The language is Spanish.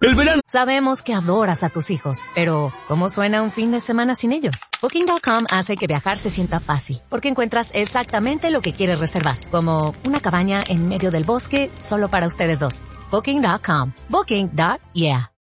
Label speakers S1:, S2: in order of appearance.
S1: El verano.
S2: Sabemos que adoras a tus hijos, pero ¿cómo suena un fin de semana sin ellos? Booking.com hace que viajar se sienta fácil, porque encuentras exactamente lo que quieres reservar, como una cabaña en medio del bosque solo para ustedes dos. Booking.com. Booking.yeah.